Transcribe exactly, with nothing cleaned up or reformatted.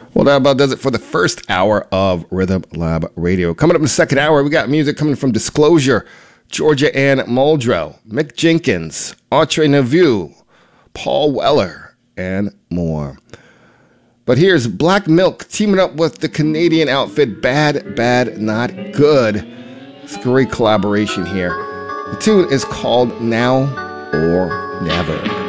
Well, that about does it for the first hour of Rhythm Lab Radio. Coming up in the second hour, we got music coming from Disclosure, Georgia Ann Muldrow, Mick Jenkins, Audrey Neveu, Paul Weller, and more. But here's Black Milk teaming up with the Canadian outfit Bad Bad Not Good. It's a great collaboration here. The tune is called Now or Never.